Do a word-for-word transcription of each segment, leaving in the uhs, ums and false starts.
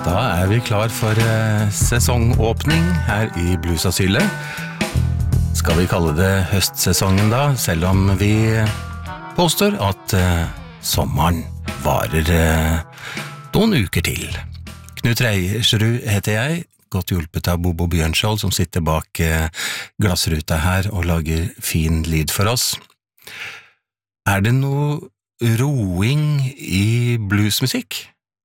Da er vi klar for eh, sesongåpning her i Bluesasylet. Skal vi kalle det høstsesongen da, selv om vi påstår at eh, sommeren varer eh, noen uker til. Knut Reiersrud heter jeg, godt hjulpet av Bobo Bjørnskjold som sitter bak eh, glassruta her og lager fin lyd for oss. Er det noe roing i bluesmusikk?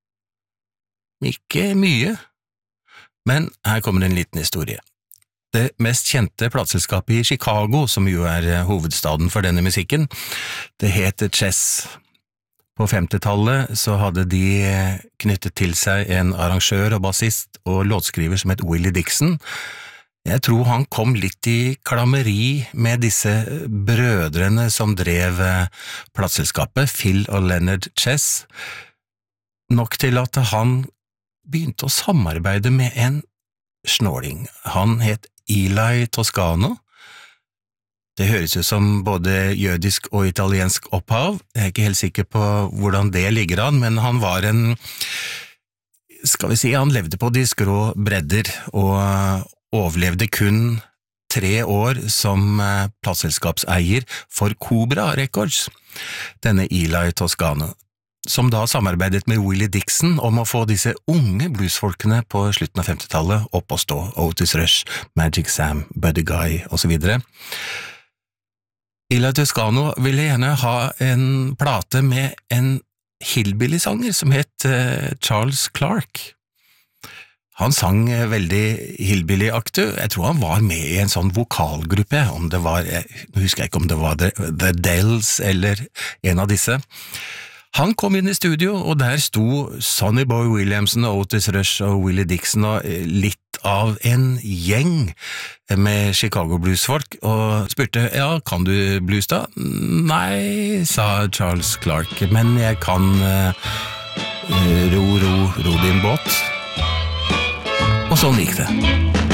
Ikke mye, men her kommer en liten historie. Det mest kjente plateselskapet i Chicago, som jo er hovedstaden for denne musikken, det heter Chess. På femtitallet så hadde de knyttet til seg en arrangør og bassist og låtskriver som het Willie Dixon. Jeg tror han kom litt i klammeri med disse brødrene som drev plateselskapet, Phil og Leonard Chess, nok til at han begynte å samarbeide med en snåling. Han het Eli Toscano. Det høres ut som både jødisk og italiensk opphav. Jeg er ikke helt sikker på hvordan det ligger an, men han var en, skal vi si, han levde på de skrå bredder og overlevde kun tre år som plateselskapseier for Cobra Records, denne Eli Toscano, som da samarbeidet med Willie Dixon om å få disse unge bluesfolkene på slutten av femtitallet opp og stå, Otis Rush, Magic Sam, Buddy Guy og så videre. Eli Toscano ville gjerne ha en plate med en hillbilly-sanger som het uh, Charles Clark. Han sang veldig hillbilly-aktig. Jeg tror han var med i en sånn vokalgruppe, om det var, jeg husker jeg ikke om det var The, The Dells eller en av disse. Han kom inn i studio, og der sto Sonny Boy Williamson, Otis Rush og Willie Dixon og litt av en gjeng med Chicago bluesfolk, og spurte, ja, kan du blues da? Nei, sa Charles Clark, men jeg kan uh, ro, ro, ro din båt. Og sånn gikk det.